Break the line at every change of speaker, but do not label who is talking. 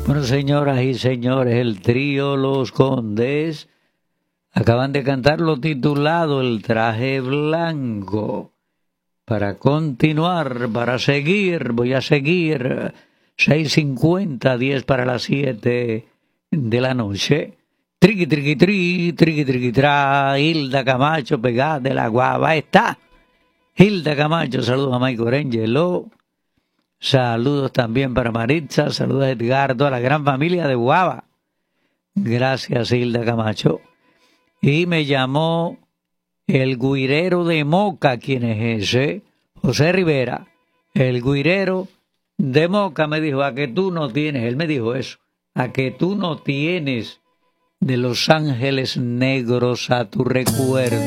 Bueno, señoras y señores, el trío Los Condes acaban de cantar lo titulado El Traje Blanco. Para continuar, para seguir, voy a seguir 6:50, 10 para las 7 de la noche. Triqui, triqui, tri, triqui, triqui, tra, Hilda Camacho pegada de la guava está. Hilda Camacho, saludos a Michael Angelo. Saludos también para Maritza, saludos a Edgardo, a la gran familia de Guava. Gracias, Hilda Camacho. Y me llamó el guirero de Moca. ¿Quién es ese? José Rivera. El guirero de Moca me dijo, a que tú no tienes, él me dijo eso, a que tú no tienes de Los Ángeles Negros a tu recuerdo.